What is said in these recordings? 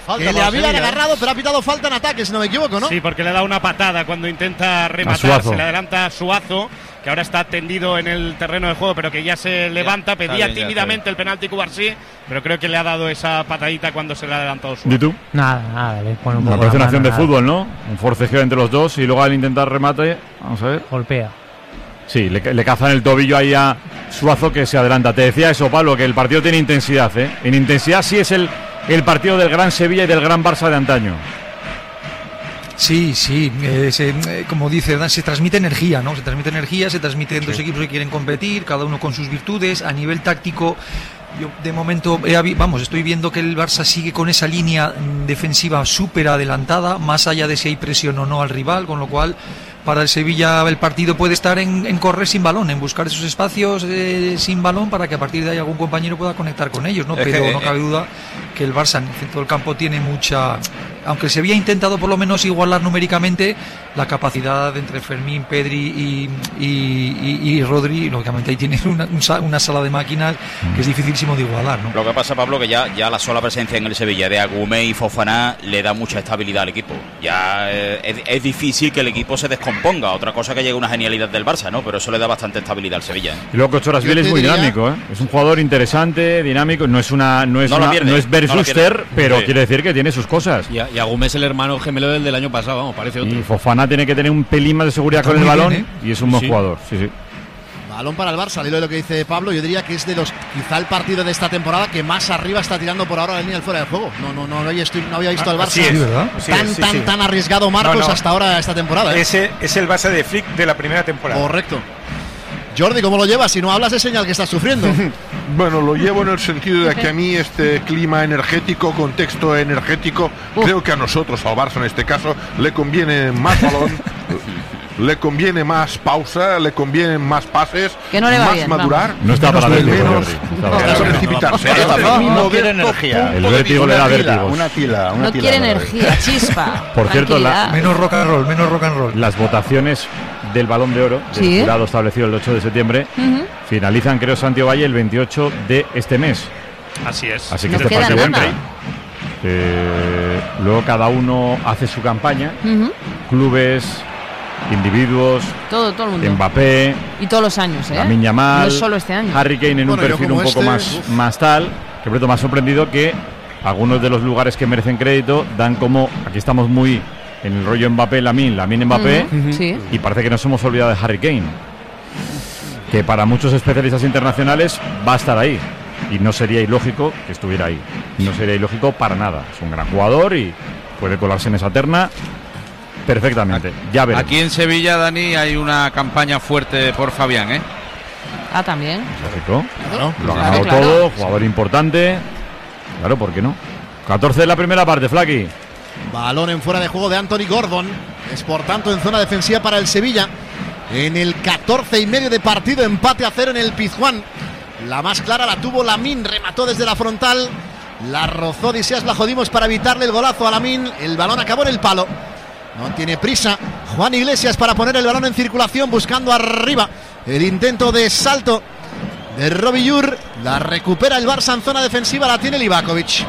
Falta que le habían agarrado, pero ha pitado falta en ataque, si no me equivoco, ¿no? Sí, porque le da una patada cuando intenta rematar, se le adelanta a Suazo, que ahora está tendido en el terreno de juego, pero que ya se levanta, pedía tímidamente el penalti Cubarsí, pero creo que le ha dado esa patadita cuando se le ha adelantado Suazo. ¿Y tú? Nada, le pone un poco. Me parece una acción de nada. fútbol, ¿no? Un forcejeo entre los dos y luego al intentar remate, vamos a ver. Golpea. Sí, le cazan el tobillo ahí a Suazo, que se adelanta. Te decía eso, Pablo, que el partido tiene intensidad, ¿eh? En intensidad sí es el partido del Gran Sevilla y del Gran Barça de antaño. Sí, como dice, se transmite energía, ¿no? Se transmite en dos equipos que quieren competir, cada uno con sus virtudes. A nivel táctico, yo de momento estoy viendo que el Barça sigue con esa línea defensiva súper adelantada, más allá de si hay presión o no al rival, con lo cual para el Sevilla el partido puede estar en correr sin balón, en buscar esos espacios sin balón para que a partir de ahí algún compañero pueda conectar con ellos, ¿no? Pero no cabe duda que el Barça en el centro del campo tiene mucha... Aunque el Sevilla ha intentado por lo menos igualar numéricamente, la capacidad entre Fermín, Pedri y Rodri, lógicamente ahí tienes una sala de máquinas que es dificilísimo de igualar, ¿no? Lo que pasa, Pablo, que ya la sola presencia en el Sevilla de Agumé y Fofana le da mucha estabilidad al equipo. Ya es difícil que el equipo se descomponga. Otra cosa que llegue una genialidad del Barça, ¿no? Pero eso le da bastante estabilidad al Sevilla, ¿eh? Y luego Cochorasvili es muy dinámico, ¿eh? Es un jugador interesante, dinámico. No es Bersuster, pero quiere decir que tiene sus cosas. Y Agumé es el hermano gemelo del año pasado, vamos, parece otro. Y Fofana tiene que tener un pelín más de seguridad con el balón, y es un buen jugador. Sí. Balón para el Barça, al hilo de lo que dice Pablo, yo diría que es de los, quizá el partido de esta temporada que más arriba está tirando por ahora la línea del fuera de juego. No había visto al Barça tan arriesgado, Marcos, hasta ahora esta temporada. Ese es el Barça de Flick de la primera temporada. Correcto. Jordi, ¿cómo lo llevas? Si no hablas, es señal que estás sufriendo. Bueno, lo llevo en el sentido de que a mí este clima energético, contexto energético, creo que a nosotros, al Barça en este caso, le conviene más balón, le conviene más pausa, le conviene más pases, que no le va más bien, madurar, vamos. No está para menos precipitarse. No quiere energía. El vértigo le da vértigo. Una tila. No quiere energía, chispa. Por cierto, menos rock and roll. Las votaciones del Balón de Oro, del jurado establecido el 8 de septiembre, finalizan, creo, Santiago Valle el 28 de este mes. Así es. Así que este partido entra. Luego cada uno hace su campaña. Clubes, individuos, todo el mundo. Mbappé. Y todos los años, ¿eh? Lamine Yamal, no solo este año. Harry Kane en un perfil un poco más tal. Que pronto me ha sorprendido que algunos de los lugares que merecen crédito dan como, aquí estamos muy en el rollo Mbappé, Lamine Mbappé, y parece que nos hemos olvidado de Harry Kane, que para muchos especialistas internacionales va a estar ahí, y no sería ilógico que estuviera ahí, no sería ilógico para nada. Es un gran jugador y puede colarse en esa terna perfectamente. Ya veremos. Aquí en Sevilla, Dani, hay una campaña fuerte por Fabián, ¿eh? Ah, también. Lógico. Claro. Lo ha ganado todo, jugador importante. Claro, ¿por qué no? 14 de la primera parte, Flaky. Balón en fuera de juego de Anthony Gordon. Es por tanto en zona defensiva para el Sevilla. En el 14,5 de partido, empate a 0 en el Pizjuán. La más clara la tuvo Lamine, remató desde la frontal. La rozó Odisías Vlachodimos para evitarle el golazo a Lamine. El balón acabó en el palo. No tiene prisa Juan Iglesias para poner el balón en circulación, buscando arriba el intento de salto de Robillur. La recupera el Barça en zona defensiva, la tiene Livakovic.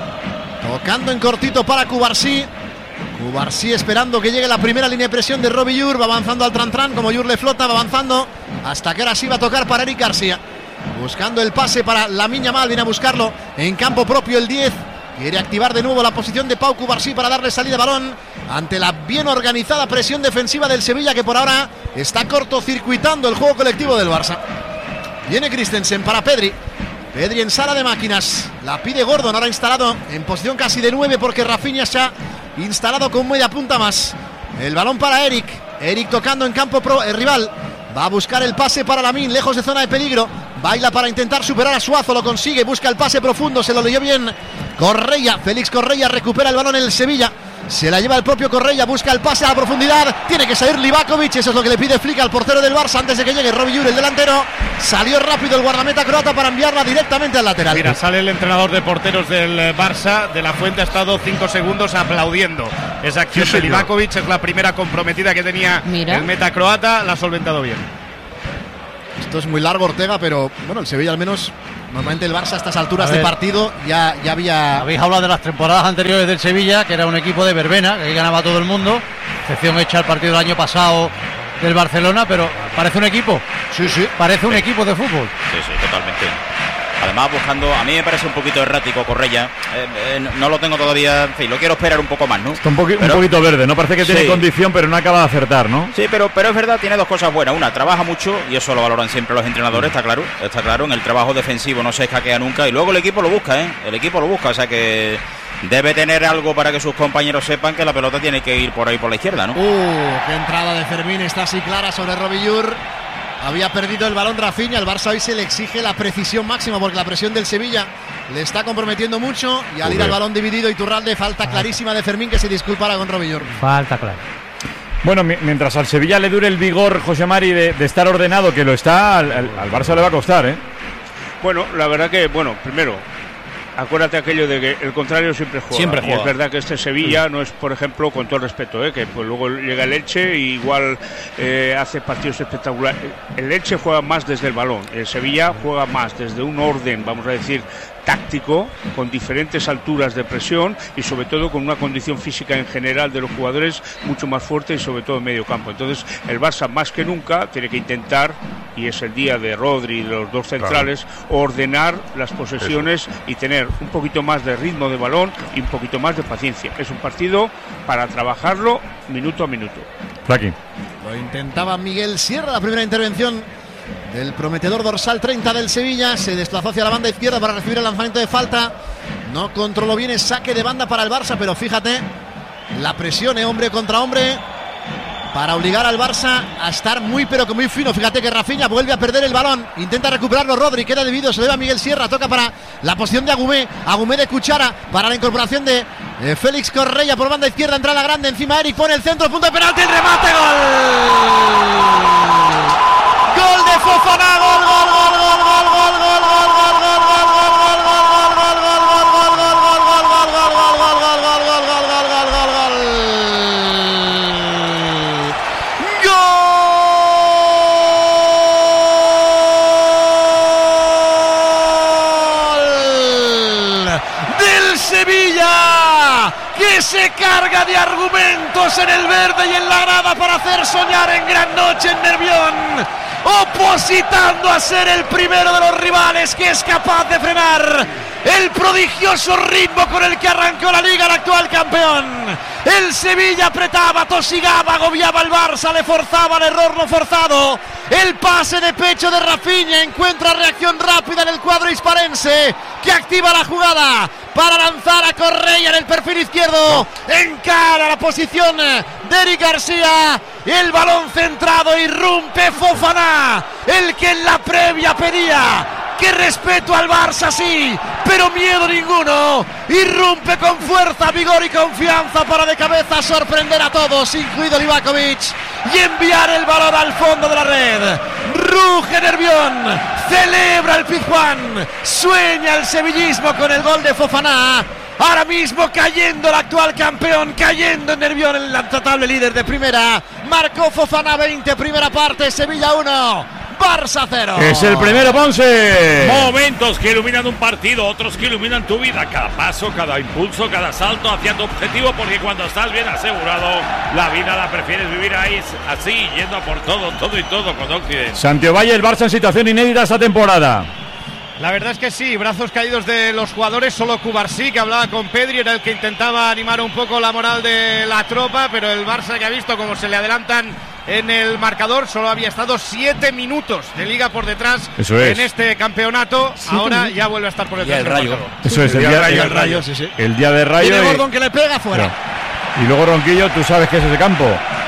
Tocando en cortito para Cubarsí. Cubarsí esperando que llegue la primera línea de presión de Robillur. Va avanzando al Tran, como Yur le flota, va avanzando hasta que ahora sí va a tocar para Eric García. Buscando el pase para Lamine Yamal, viene a buscarlo en campo propio el 10. Quiere activar de nuevo la posición de Pau Cubarsí para darle salida de balón ante la bien organizada presión defensiva del Sevilla, que por ahora está cortocircuitando el juego colectivo del Barça. Viene Christensen para Pedri. Pedri en sala de máquinas. La pide Gordon, ahora instalado en posición casi de 9 porque Rafinha se ha instalado con media punta más. El balón para Eric. Eric tocando en campo rival. Va a buscar el pase para Lamine, lejos de zona de peligro. Baila para intentar superar a Suazo, lo consigue, busca el pase profundo, se lo leyó bien Correia. Félix Correia recupera el balón en el Sevilla. Se la lleva el propio Correia, busca el pase a la profundidad. Tiene que salir Livakovic, eso es lo que le pide Flick al portero del Barça antes de que llegue Robillur, el delantero. Salió rápido el guardameta croata para enviarla directamente al lateral. Mira, sale el entrenador de porteros del Barça, de la Fuente, ha estado 5 segundos aplaudiendo esa acción de Livakovic. Es la primera comprometida que tenía el meta croata, la ha solventado bien. Esto es muy largo, Ortega, pero bueno, el Sevilla al menos Normalmente el Barça a estas alturas de partido ya había... Habéis hablado de las temporadas anteriores del Sevilla, que era un equipo de verbena, que ahí ganaba todo el mundo, excepción hecha el partido del año pasado del Barcelona, pero parece un equipo. Sí. Parece un equipo de fútbol. Sí, totalmente. Además, buscando, a mí me parece un poquito errático Correia. No lo tengo todavía, en fin, lo quiero esperar un poco más, ¿no? Está un poquito verde, ¿no? Parece que tiene condición, pero no acaba de acertar, ¿no? Sí, pero es verdad, tiene dos cosas buenas. Una, trabaja mucho, y eso lo valoran siempre los entrenadores, está claro. En el trabajo defensivo no se escaquea nunca, y luego el equipo lo busca, o sea que debe tener algo para que sus compañeros sepan que la pelota tiene que ir por ahí por la izquierda, ¿no? Qué entrada de Fermín, está así clara sobre Robillur. Había perdido el balón Rafinha, al Barça hoy se le exige la precisión máxima porque la presión del Sevilla le está comprometiendo mucho y al ir al balón dividido Iturralde, falta clarísima de Fermín que se disculpará con Robillur. Falta clara. Bueno, mientras al Sevilla le dure el vigor, José Mari, de estar ordenado, que lo está, al Barça le va a costar, ¿eh? Bueno, la verdad que, primero, acuérdate aquello de que el contrario siempre juega. Y es verdad que este Sevilla no es, por ejemplo, con todo el respeto, que pues luego llega el Elche y igual hace partidos espectaculares. El Elche juega más desde el balón, el Sevilla juega más desde un orden, vamos a decir, táctico, con diferentes alturas de presión y sobre todo con una condición física en general de los jugadores mucho más fuerte y sobre todo en medio campo. Entonces el Barça más que nunca tiene que intentar, y es el día de Rodri y de los dos centrales, ordenar las posesiones y tener un poquito más de ritmo de balón y un poquito más de paciencia. Es un partido para trabajarlo minuto a minuto. Flaqui. Lo intentaba Miguel Sierra, la primera intervención del prometedor dorsal 30 del Sevilla, se desplazó hacia la banda izquierda para recibir el lanzamiento de falta, no controló bien el saque de banda para el Barça, pero fíjate la presión, hombre contra hombre, para obligar al Barça a estar muy pero que muy fino. Fíjate que Rafinha vuelve a perder el balón, intenta recuperarlo Rodri, queda dividido, se le va a Miguel Sierra, toca para la posición de Agumé de Cuchara, para la incorporación de Félix Correia por banda izquierda, entra la grande, encima Eric pone el centro, punto de penalti, el remate, gol de Fofana, gol. Del Sevilla, que se carga de argumentos en el verde y en la grada para hacer soñar en gran noche en Nervión, opositando a ser el primero de los rivales que es capaz de frenar el prodigioso ritmo con el que arrancó la Liga el actual campeón. El Sevilla apretaba, tosigaba, agobiaba al Barça, le forzaba el error no forzado. El pase de pecho de Rafinha encuentra reacción rápida en el cuadro hisparense, que activa la jugada para lanzar a Correia en el perfil izquierdo. Encara la posición de Eric García. El balón centrado, irrumpe Fofana, el que en la previa pedía que respeto al Barça sí, pero miedo ninguno. Irrumpe con fuerza, vigor y confianza para de cabeza sorprender a todos, incluido Livakovic, y enviar el balón al fondo de la red. Ruge Nervión, celebra el Pizjuán, sueña el sevillismo con el gol de Fofana. Ahora mismo cayendo el actual campeón, cayendo en Nervión el intratable líder de primera. Marcó Fofana 20, primera parte, Sevilla 1. Barça 0. Es el primero, Ponce. Momentos que iluminan un partido, otros que iluminan tu vida. Cada paso, cada impulso, cada salto hacia tu objetivo, porque cuando estás bien asegurado, la vida la prefieres vivir ahí, así, yendo a por todo y todo con Occidente. Santiago Valle, el Barça en situación inédita esta temporada. La verdad es que sí, brazos caídos de los jugadores, solo Cubarsí, que hablaba con Pedri, era el que intentaba animar un poco la moral de la tropa, pero el Barça, que ha visto cómo se le adelantan en el marcador, solo había estado 7 minutos de liga por detrás en este campeonato, ahora ya vuelve a estar por detrás del Rayo. Eso es, el Rayo. El día de Rayo. Tiene Gordon que le pega fuera. Claro. Y luego Ronquillo, tú sabes que es ese campo.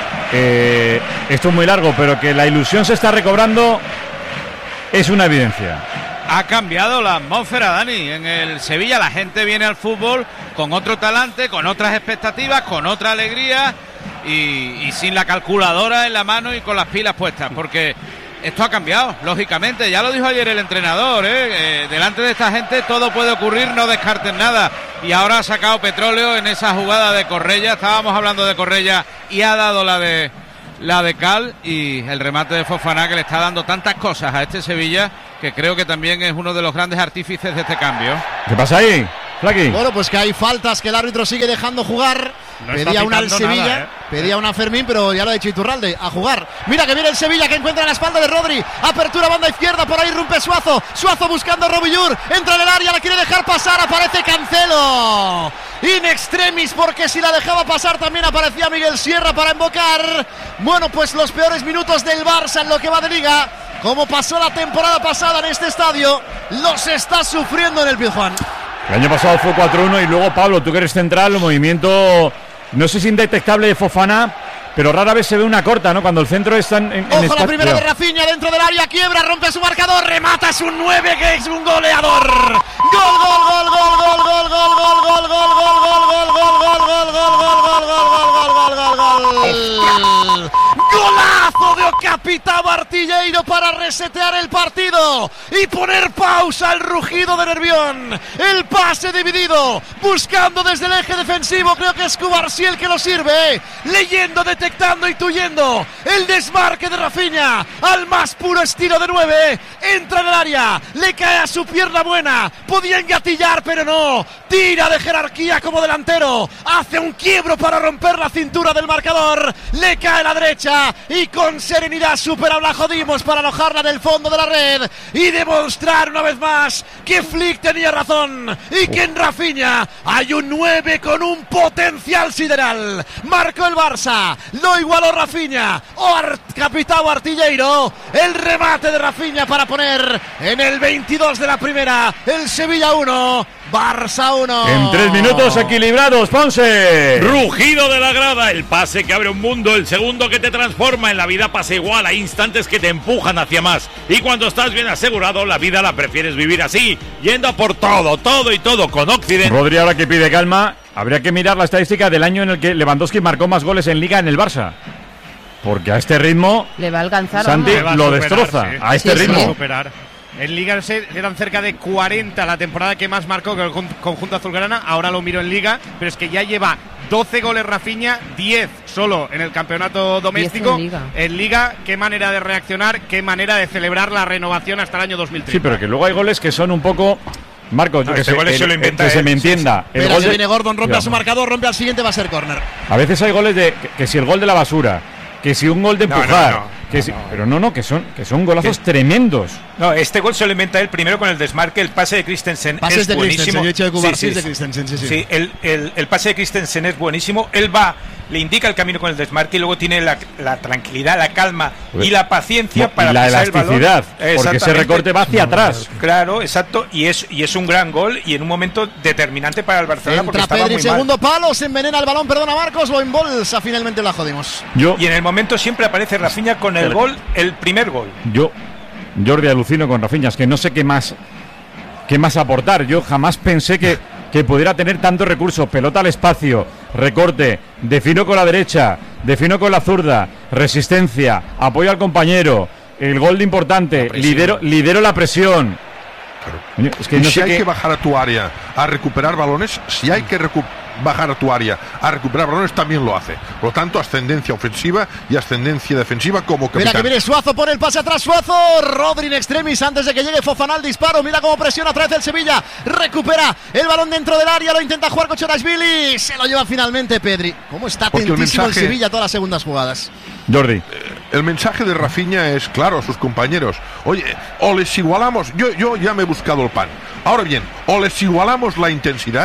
Esto es muy largo, pero que la ilusión se está recobrando es una evidencia. Ha cambiado la atmósfera, Dani. En el Sevilla la gente viene al fútbol con otro talante, con otras expectativas, con otra alegría y sin la calculadora en la mano y con las pilas puestas, porque esto ha cambiado, lógicamente. Ya lo dijo ayer el entrenador, delante de esta gente todo puede ocurrir, no descarten nada. Y ahora ha sacado petróleo en esa jugada de Correia. Estábamos hablando de Correia y ha dado la de Cal, y el remate de Fofana, que le está dando tantas cosas a este Sevilla que creo que también es uno de los grandes artífices de este cambio. ¿Qué pasa ahí, Flaqui? Bueno, pues que hay faltas que el árbitro sigue dejando jugar. No pedía una al Sevilla, nada, pedía una a Fermín, pero ya lo ha dicho Iturralde, a jugar. Mira que viene el Sevilla, que encuentra la espalda de Rodri. Apertura banda izquierda, por ahí irrumpe Suazo. Suazo buscando a Robillur, entra en el área, la quiere dejar pasar, aparece Cancelo. In extremis, porque si la dejaba pasar también aparecía Miguel Sierra para embocar. Bueno, pues los peores minutos del Barça en lo que va de Liga, como pasó la temporada pasada en este estadio, los está sufriendo en el Pizjuán. El año pasado fue 4-1 y luego, Pablo, tú que eres central, el movimiento, no sé si indetectable de Fofana, pero rara vez se ve una corta, ¿no? Cuando el centro está en Ojo, la primera de Rafinha dentro del área, quiebra, rompe su marcador, remata, es un 9 que es un goleador. Gol, gol, gol, gol, gol, gol, gol, gol, gol, gol, gol. Golazo de Capitão Artilheiro para resetear el partido y poner pausa al rugido de Nervión. El pase dividido, buscando desde el eje defensivo, creo que es Cubarsí el que lo sirve, leyendo, detectando y tuyendo el desmarque de Rafinha al más puro estilo de 9, entra en el área, le cae a su pierna buena, podía engatillar pero no, tira de jerarquía como delantero, hace un quiebro para romper la cintura del marcador, le cae a la derecha y con serenidad supera a Vlachodimos para alojarla en el fondo de la red y demostrar una vez más que Flick tenía razón y que en Rafinha hay un 9 con un potencial sideral. Marcó el Barça, lo igualó Rafinha, Capitão Artilheiro, el remate de Rafinha para poner en el 22 de la primera, el Sevilla 1, Barça 1. En 3 minutos equilibrados, Ponce. Rugido de la grada, el pase que abre un mundo, el segundo que te transforma. En la vida pasa igual, hay instantes que te empujan hacia más. Y cuando estás bien asegurado, la vida la prefieres vivir así, yendo a por todo, todo y todo con Occident. Rodri, ahora que pide calma, habría que mirar la estadística del año en el que Lewandowski marcó más goles en Liga en el Barça. Porque a este ritmo le va a alcanzar, Santi lo destroza, sí. A este ritmo. Superar. En Liga eran cerca de 40 la temporada que más marcó con el conjunto azulgrana. Ahora lo miro en Liga, pero es que ya lleva 12 goles Rafinha, 10 solo en el campeonato doméstico. En Liga, qué manera de reaccionar, qué manera de celebrar la renovación hasta el año 2030. Sí, pero que luego hay goles que son un poco... Marcos, no, que se me entienda. El gol viene Gordon, rompe a su marcador, rompe al siguiente, va a ser córner. A veces hay goles de que si el gol de la basura, que si un gol de empujar, que son golazos tremendos. No, este gol se lo inventa él primero con el desmarque, el pase de Christensen es buenísimo. Sí, el pase de Christensen es buenísimo. Él va, le indica el camino con el desmarque y luego tiene la tranquilidad, la calma y la paciencia para pisar el balón. La elasticidad, porque ese recorte va hacia atrás. Claro, exacto, y es un gran gol y en un momento determinante para el Barcelona. Entra Pedri, segundo palo, se envenena el balón, perdona Marcos, lo embolsa, finalmente la jodimos. Y en el momento siempre aparece Rafinha con el gol, el primer gol. Jordi, alucino con Rafinha, es que no sé qué más aportar. Yo jamás pensé que pudiera tener tantos recursos, pelota al espacio, recorte, defino con la derecha, defino con la zurda, resistencia, apoyo al compañero, el gol de importante, lidero la presión. Claro. Es que no sé hay que bajar a tu área a recuperar balones, si hay que bajar a tu área a recuperar balones, también lo hace. Por lo tanto, ascendencia ofensiva y ascendencia defensiva como capitán. Mira que viene Suazo, pone el pase atrás, Suazo, Rodri in extremis antes de que llegue Fofana al disparo. Mira cómo presiona otra vez el Sevilla, recupera el balón dentro del área, lo intenta jugar Kochorashvili, se lo lleva finalmente Pedri. ¿Cómo está atentísimo el Sevilla todas las segundas jugadas? Jordi. El mensaje de Rafinha es claro a sus compañeros. Oye, o les igualamos, yo ya me he buscado el pan. Ahora bien, o les igualamos la intensidad,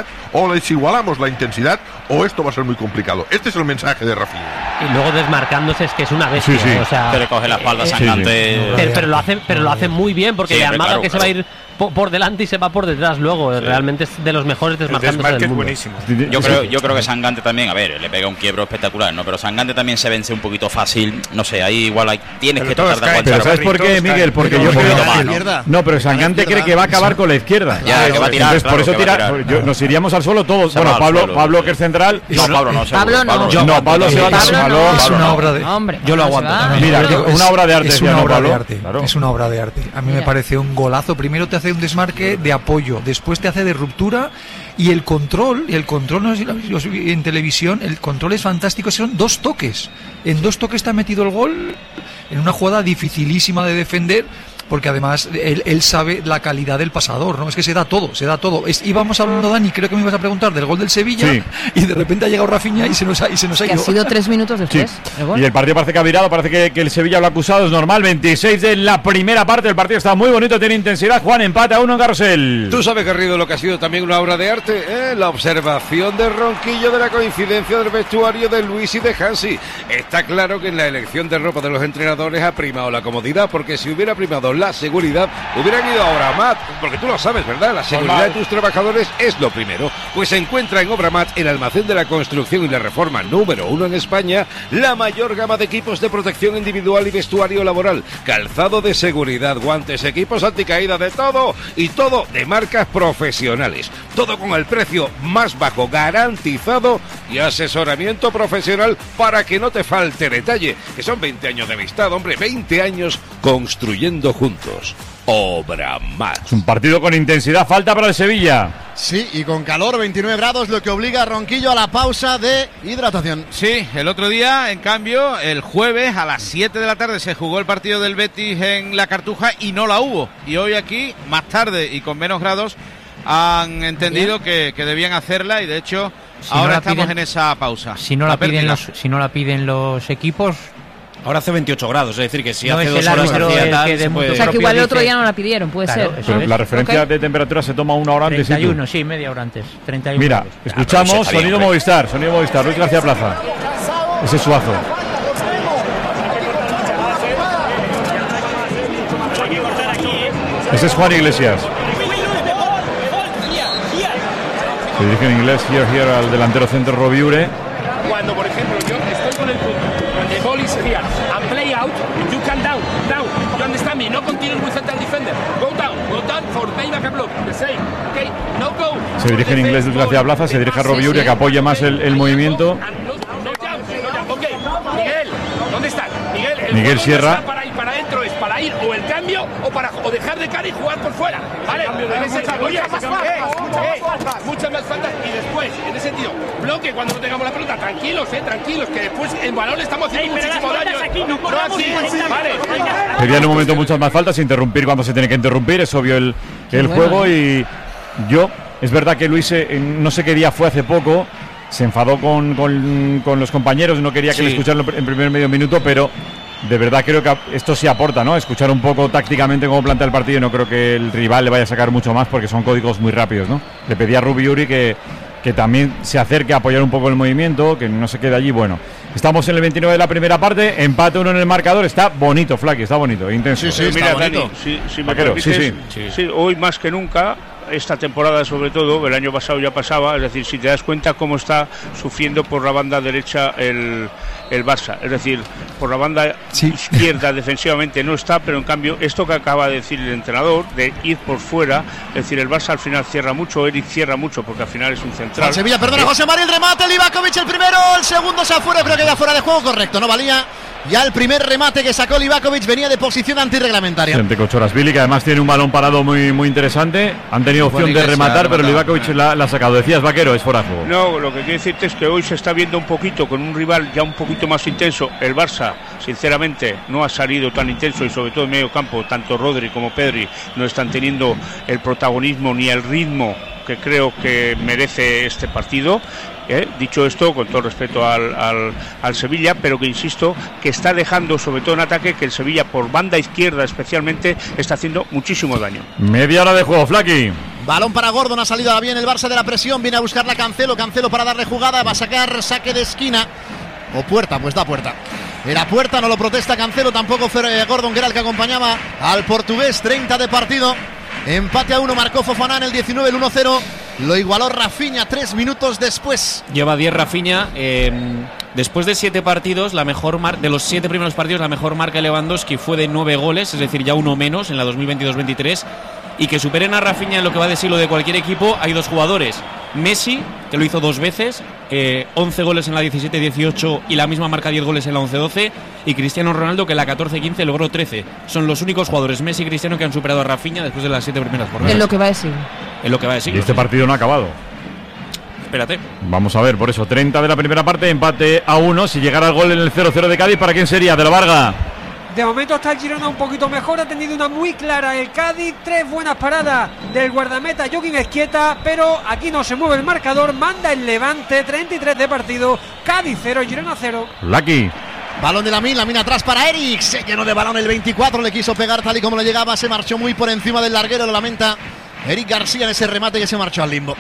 o esto va a ser muy complicado. Este es el mensaje de Rafinha. Y luego desmarcándose es que es una bestia. Sí. O sea, se le coge la espalda Sangante. Pero lo hace muy bien porque le amaga que se va a ir por delante y se va por detrás luego. Sí. Realmente es de los mejores desmarcándose del mundo. Es buenísimo. Yo creo que Sangante también, a ver, le pega un quiebro espectacular, ¿no? Pero Sangante también se vence un poquito fácil. No sé, ahí igual tienes que tratar de aguantar. Pero ¿sabes por qué, Miguel? Porque yo creo no, pero Sangante cree que va a acabar con la izquierda. Ya, que va a tirar. Entonces, por eso nos iríamos al suelo todos. Bueno, Pablo que es central. No, Pablo no. Pablo se va a es una obra de... Yo lo aguanto. Mira, una obra de arte. Es una obra de arte. Es una obra de arte. A mí me parece un golazo. Primero te hace un desmarque de apoyo, después te hace de ruptura y el control, no sé si lo habéis visto en televisión, el control es fantástico, son 2 toques. En 2 toques te ha metido el gol en una jugada dificilísima de defender. porque además él sabe la calidad del pasador, ¿no? Es que se da todo. Íbamos hablando, Dani, creo que me ibas a preguntar del gol del Sevilla, y de repente ha llegado Rafinha y se nos ha ido. Ha sido 3 minutos después. Sí. Y el partido parece que ha virado, parece que el Sevilla lo ha acusado, es normal. 26 de la primera parte, el partido está muy bonito, tiene intensidad. Juan, empate a 1 en Carrusel. Tú sabes, Garrido, lo que ha sido también una obra de arte, la observación de Ronquillo de la coincidencia del vestuario de Luis y de Hansi. Está claro que en la elección de ropa de los entrenadores ha primado la comodidad, porque si hubiera primado la seguridad, hubieran ido a Obramat, porque tú lo sabes, ¿verdad? La seguridad de tus trabajadores es lo primero. Pues se encuentra en Obramat, el almacén de la construcción y la reforma número 1 en España, la mayor gama de equipos de protección individual y vestuario laboral, calzado de seguridad, guantes, equipos anticaída, de todo, y todo de marcas profesionales. Todo con el precio más bajo garantizado y asesoramiento profesional para que no te falte detalle, que son 20 años de amistad, hombre, 20 años construyendo juntos. Obramat. Es un partido con intensidad, falta para el Sevilla. Sí, y con calor, 29 grados, lo que obliga a Ronquillo a la pausa de hidratación. Sí, el otro día, en cambio, el jueves a las 7 de la tarde se jugó el partido del Betis en la Cartuja y no la hubo. Y hoy aquí, más tarde y con menos grados, han entendido que debían hacerla, y de hecho ahora estamos en esa pausa. Si no la piden los equipos. Ahora hace 28 grados, es decir, que si no hace 2 horas hacía tal... O sea, que igual el otro día no la pidieron, puede ser. La referencia de temperatura se toma 1 hora antes. 31, sí, media hora antes. 31 Mira, grados. escuchamos sonido Movistar, Luis García Plaza. Ese es Suazo. Ese es Juan Iglesias. Se dirige en inglés, here al delantero centro Robiure. Cuando, por ejemplo, yo estoy con el punto, the ball is here, and play out, you can down, you understand me, no continue with central defender, go down for payback and block, the same, okay, no go. Se dirige en inglés Luis García Plaza, se dirige a Robiure, que apoya más el movimiento. Okay, Miguel, ¿dónde está? Miguel Sierra. Para adentro es para ir o el cambio o dejar de cara y jugar por fuera. Vale, muchas más faltas, y después, en ese sentido, bloque cuando no tengamos la pelota, tranquilos, que después el balón le estamos haciendo muchísimo daño. Pedía en un momento muchas más faltas, interrumpir cuando se tiene que interrumpir, es obvio el juego, y es verdad que Luis, no sé qué día fue hace poco, se enfadó con los compañeros, no quería que le escucharan en primer medio minuto, pero de verdad creo que esto sí aporta, ¿no? Escuchar un poco tácticamente cómo plantea el partido, y no creo que el rival le vaya a sacar mucho más, porque son códigos muy rápidos, ¿no? Le pedía a Robiure que también se acerque a apoyar un poco el movimiento, que no se quede allí. Bueno, estamos en el 29 de la primera parte, empate 1 en el marcador, está bonito, Flaky, está bonito, intenso. Sí, mira, Dani, si me permites, sí, hoy más que nunca, esta temporada sobre todo, el año pasado ya pasaba, es decir, si te das cuenta cómo está sufriendo por la banda derecha el Barça, es decir, por la banda izquierda defensivamente no está, pero en cambio esto que acaba de decir el entrenador, de ir por fuera, es decir, el Barça al final cierra mucho, Eric cierra mucho, porque al final es un central. Sevilla, perdona, José María, el remate, Livakovic el primero, el segundo se afuera, creo que ya fuera de juego, correcto, no valía. Ya el primer remate que sacó Livakovic venía de posición antirreglamentaria. Ante Kochorazvili, que además tiene un balón parado muy, muy interesante. Han tenido opción de rematar, pero Livakovic la ha sacado. Decías, Vaquero, es fuera de juego. No, lo que quiero decirte es que hoy se está viendo un poquito con un rival ya un poquito más intenso. El Barça, sinceramente, no ha salido tan intenso, y sobre todo en medio campo, tanto Rodri como Pedri no están teniendo el protagonismo ni el ritmo que creo que merece este partido. Dicho esto, con todo respeto al Sevilla, pero que insisto, que está dejando, sobre todo en ataque, que el Sevilla por banda izquierda especialmente está haciendo muchísimo daño. Media hora de juego, Flaky. Balón para Gordon, ha salido bien el Barça de la presión, viene a buscarla Cancelo para darle jugada, va a sacar saque de esquina, o puerta, pues da puerta. Era puerta, no lo protesta Cancelo, tampoco Gordon, que era el que acompañaba al portugués. 30 de partido, empate a 1, marcó Fofana en el 19, el 1-0. Lo igualó Rafinha 3 minutos después. Lleva 10 Rafinha. Después de 7 partidos, de los 7 primeros partidos, la mejor marca de Lewandowski fue de 9 goles, es decir, ya uno menos en la 2022-23. Y que superen a Rafinha en lo que va de siglo de cualquier equipo, hay 2 jugadores. Messi, que lo hizo 2 veces, 11 goles en la 17-18 y la misma marca 10 goles en la 11-12. Y Cristiano Ronaldo, que en la 14-15 logró 13. Son los únicos jugadores, Messi y Cristiano, que han superado a Rafinha después de las 7 primeras jornadas. En lo que va de siglo. En lo que va de siglo. Y este partido no ha acabado. Espérate. Vamos a ver, por eso, 30 de la primera parte, empate a 1. Si llegara el gol en el 0-0 de Cádiz, ¿para quién sería? De la Varga. De momento está el Girona un poquito mejor, ha tenido una muy clara el Cádiz, 3 buenas paradas del guardameta Joaquín Esquieta, pero aquí no se mueve el marcador, manda el Levante, 33 de partido, Cádiz 0, Girona 0. Lucky. Balón de Lamine atrás para Eric, se llenó de balón el 24, le quiso pegar tal y como le llegaba, se marchó muy por encima del larguero, lo lamenta Eric García en ese remate que se marchó al limbo.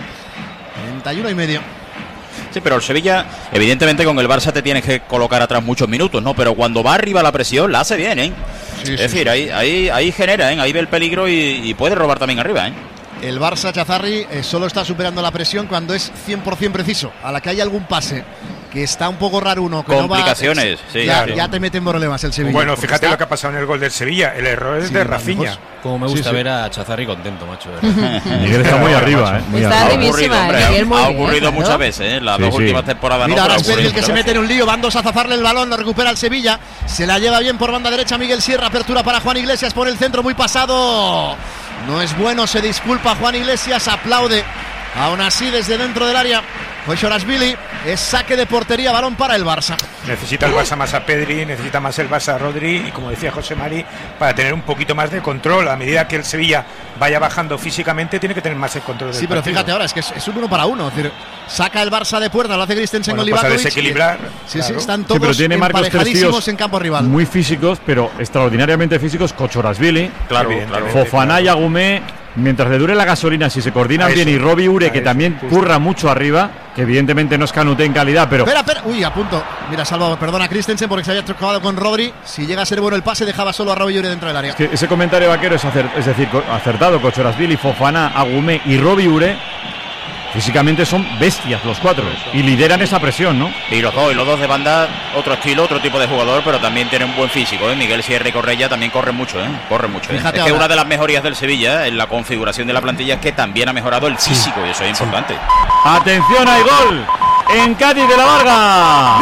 31,5. Sí, pero el Sevilla, evidentemente con el Barça te tienes que colocar atrás muchos minutos, ¿no? Pero cuando va arriba la presión, la hace bien, ¿eh? Sí, es decir, ahí genera, ¿eh? Ahí ve el peligro y puede robar también arriba, ¿eh? El Barça, Chazarri, solo está superando la presión cuando es 100% preciso. A la que hay algún pase que está un poco raro uno, que complicaciones, no va, ya te mete en problemas el Sevilla. Bueno, fíjate lo que ha pasado en el gol del Sevilla, el error es de Rafinha. Como me gusta ver a Chazarri contento, macho. Miguel está muy arriba, muy está arribísima, ha ocurrido muchas veces, las dos últimas temporadas. Mira, ahora es el que se mete en un lío, van dos a zafarle el balón, lo recupera el Sevilla, se la lleva bien por banda derecha Miguel Sierra, apertura para Juan Iglesias por el centro, muy pasado. No es bueno, se disculpa Juan Iglesias, aplaude. Aún así, desde dentro del área, Koichorashvili, es saque de portería, balón para el Barça. Necesita el Barça más a Pedri, necesita más el Barça a Rodri y, como decía José Mari, para tener un poquito más de control. A medida que el Sevilla vaya bajando físicamente, tiene que tener más el control del partido. Pero fíjate ahora, es que es un 1 para 1. Es decir, saca el Barça de puerta, lo hace Christensen con Livakovic. Desequilibrar. Sí, claro. Sí, están todos emparejadísimos en campo rival. Muy físicos, pero extraordinariamente físicos. Koichorashvili, claro, Fofana y Agumé. Mientras le dure la gasolina, si se coordinan bien, y Robbie Ure, que también curra mucho arriba, que evidentemente no es Canute en calidad, pero... Espera, uy, a punto. Mira, salva, perdona a Christensen porque se había chocado con Rodri. Si llega a ser bueno el pase, dejaba solo a Robbie Ure dentro del área. Es que ese comentario vaquero es decir, acertado. Koichorashvili, Fofana, Agumé y Robbie Ure físicamente son bestias los cuatro y lideran esa presión, ¿no? Y los dos de banda, otro estilo, otro tipo de jugador, pero también tienen un buen físico, ¿eh? Miguel Sierra y Correia también corren mucho, ¿eh? Es que una de las mejorías del Sevilla, en la configuración de la plantilla, es que también ha mejorado el físico, y eso es importante. Atención, hay gol en Cádiz de la Varga.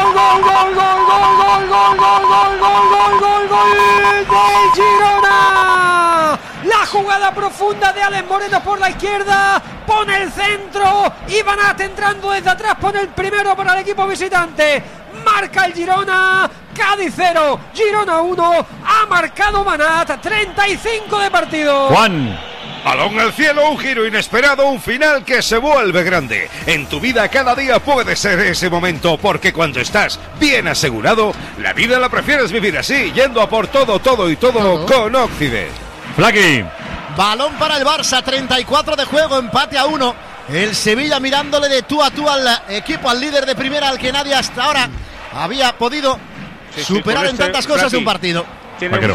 ¡Gol del Girona! La jugada profunda de Alex Moreno por la izquierda, pone el centro, y Banat entrando desde atrás, pone el primero para el equipo visitante, marca el Girona, Cádiz 0, Girona 1, ha marcado Banat, 35 de partido. Juan. Balón al cielo, un giro inesperado, un final que se vuelve grande. En tu vida cada día puede ser ese momento, porque cuando estás bien asegurado, la vida la prefieres vivir así, yendo a por todo con Occident. Flaky. Balón para el Barça, 34 de juego, empate a 1. El Sevilla mirándole de tú a tú al equipo, al líder de primera, al que nadie hasta ahora había podido superar en tantas cosas de un partido. Tiene un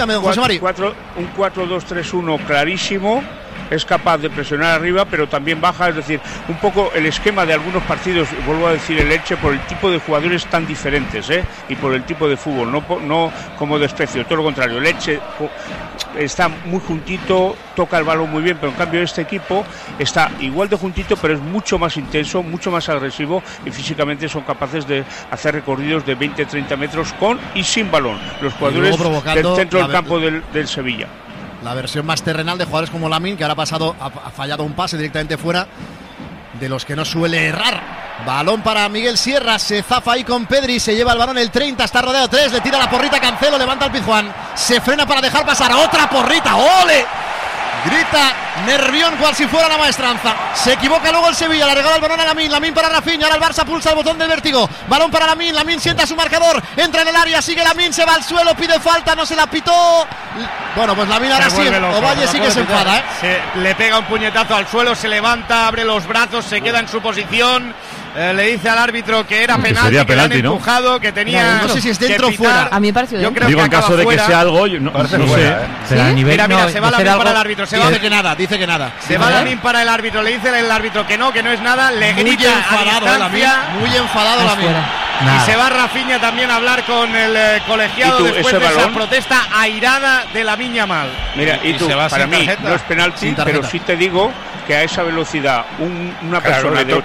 4-2-3-1 clarísimo. Es capaz de presionar arriba, pero también baja, es decir, un poco el esquema de algunos partidos, vuelvo a decir, el Elche, por el tipo de jugadores tan diferentes, y por el tipo de fútbol, no como desprecio, todo lo contrario. El Elche está muy juntito, toca el balón muy bien, pero en cambio este equipo está igual de juntito, pero es mucho más intenso, mucho más agresivo, y físicamente son capaces de hacer recorridos de 20-30 metros con y sin balón, los jugadores del centro del campo del Sevilla. La versión más terrenal de jugadores como Lamine, que ahora ha fallado un pase directamente fuera, de los que no suele errar. Balón para Miguel Sierra, se zafa ahí con Pedri, se lleva el balón el 30, está rodeado 3, le tira la porrita Cancelo, levanta el Pizjuán, se frena para dejar pasar otra porrita, ¡ole! Grita Nervión cual si fuera la maestranza. Se equivoca luego el Sevilla, le regala el balón a Lamine para Rafinha, ahora el Barça pulsa el botón del vértigo. Balón para Lamine sienta su marcador, entra en el área, sigue Lamine, se va al suelo, pide falta, no se la pitó. Bueno, pues Lamine ahora sí, Ovalle sí que se enfada, le pega un puñetazo al suelo, se levanta, abre los brazos, se queda en su posición. Le dice al árbitro que era penalti, que le han empujado, ¿no? Que tenía. No sé si es dentro o fuera. A mí me pareció. Yo creo que en caso de que sea algo, no sé. ¿Sí? Mira, se va Lamine para el árbitro. Dice que nada. Se va Lamine para el árbitro, le dice el árbitro que no es nada, le grita muy enfadado Lamine. Y se va Rafinha también a hablar con el colegiado después de esa protesta airada de Lamine Yamal. Mira, y tú, para mí no es penalti, pero sí te digo que a esa velocidad una persona de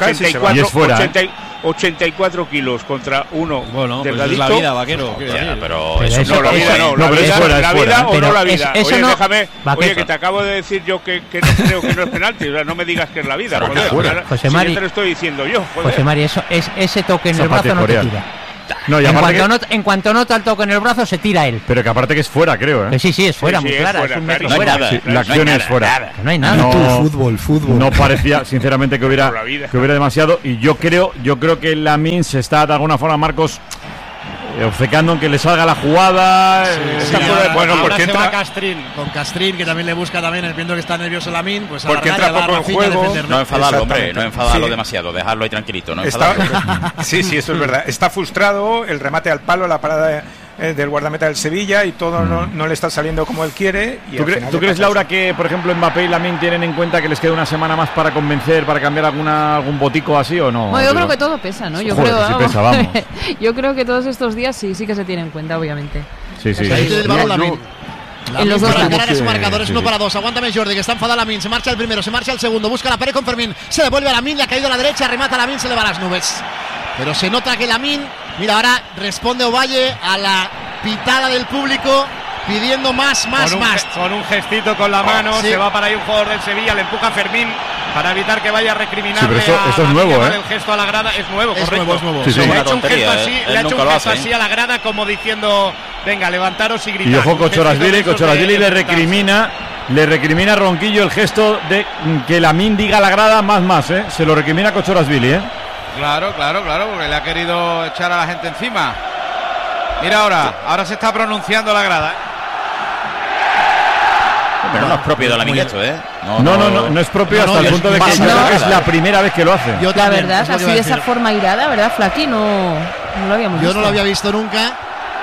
84 kilos contra uno delgadito. Pues es la vida, vaquero. Pero eso no, la vida no. La vida o no la vida. Oye, déjame. Oye, que te acabo de decir yo que no creo que no es penalti. O sea, no me digas que es la vida. José Mari, te lo estoy diciendo yo. José Mari, eso es ese toque en el brazo no te tira. No, en cuanto nota el toque en el brazo, se tira él. Pero que aparte que es fuera, creo, ¿eh? Sí, es fuera, muy clara. Es un metro fuera. La acción es fuera. No hay nada. Fútbol. No parecía, sinceramente, que hubiera demasiado. Y yo creo que Lamine se está, de alguna forma, Marcos, obcecando en que le salga la jugada. Bueno, porque entra Castrín. Con Castrín, que también le busca también, viendo que está nervioso Lamine, pues porque entra poco en juego. No enfadarlo, hombre, no enfadarlo demasiado, dejarlo ahí tranquilito. No sí, eso es verdad. Está frustrado, el remate al palo, la parada del guardameta del Sevilla y todo no le está saliendo como él quiere. Y ¿Tú crees, Laura, que por ejemplo Mbappé y Lamine tienen en cuenta que les queda una semana más para convencer, para cambiar algún botico así o no? Bueno, yo creo que todo pesa, ¿no? Yo creo que todos estos días sí que se tienen en cuenta, obviamente. Sí. El balón Lamine. En los dos para ganar ese marcador, es 1-2. Aguántame, Jordi, que está enfadado Lamine. Se marcha el primero, se marcha el segundo. Busca la pared con Fermín. Se devuelve a Lamine, le ha caído a la derecha. Remata Lamine, se le va a las nubes. Pero se nota que Lamine, mira, ahora responde Ovalle a la pitada del público pidiendo más. Con un gestito con la mano, se va para ahí un jugador del Sevilla, le empuja a Fermín para evitar que vaya a recriminarle. Sí, pero eso es nuevo, el gesto a la grada es nuevo, correcto. Es nuevo. Sí. Le ha hecho un gesto así a la grada, como diciendo, venga, levantaros y gritad. Y ojo, Kochorashvili le recrimina a Ronquillo el gesto de que Lamine diga a la grada más, ¿eh? Se lo recrimina Kochorashvili, ¿eh? Claro, porque le ha querido echar a la gente encima. Mira ahora se está pronunciando la grada. Pero no es propio de Lamine esto, ¿eh? No es propio hasta el punto de que es la primera vez que lo hace. La verdad, así de esa forma irada, ¿verdad, Flaqui? No lo habíamos visto. Yo no lo había visto nunca.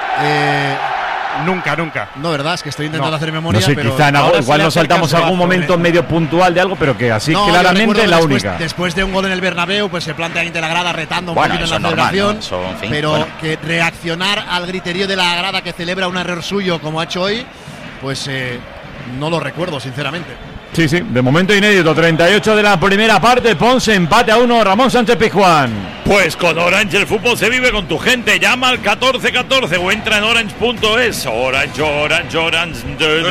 Nunca. No, verdad, es que estoy intentando hacer memoria. No sé, pero quizá igual nos saltamos algún momento medio puntual de algo, pero que así claramente es la única. Después de un gol en el Bernabéu, pues se plantea ahí de la grada retando un poquito en la celebración. Pero que reaccionar al griterío de la grada que celebra un error suyo como ha hecho hoy, pues no lo recuerdo, sinceramente. Sí, de momento inédito, 38 de la primera parte, Ponce empate a 1, Ramón Sánchez Pizjuán. Pues con Orange el fútbol se vive con tu gente, llama al 1414 o entra en orange.es. Orange.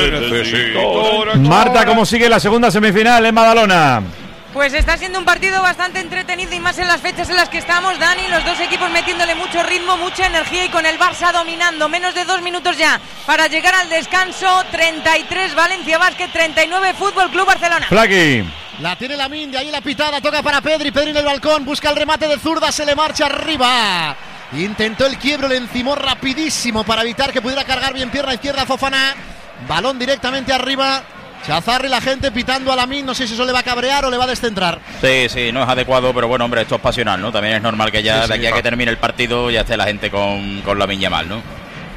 Marta, ¿cómo sigue la segunda semifinal en Badalona? Pues está siendo un partido bastante entretenido y más en las fechas en las que estamos, Dani. Los dos equipos metiéndole mucho ritmo, mucha energía y con el Barça dominando. Menos de 2 minutos ya para llegar al descanso. 33 Valencia Basket, 39 Fútbol Club Barcelona. Flaqui. La tiene Lamine, de ahí la pitada, toca para Pedri en el balcón, busca el remate de zurda, se le marcha arriba. Intentó el quiebro, le encimó rapidísimo para evitar que pudiera cargar bien pierna izquierda Fofana. Balón directamente arriba. Chazarri, la gente pitando a Lamine, no sé si eso le va a cabrear o le va a descentrar. Sí, no es adecuado, pero bueno, hombre, esto es pasional, ¿no? También es normal que ya de aquí a que termine el partido ya esté la gente con Lamine Yamal, ¿no?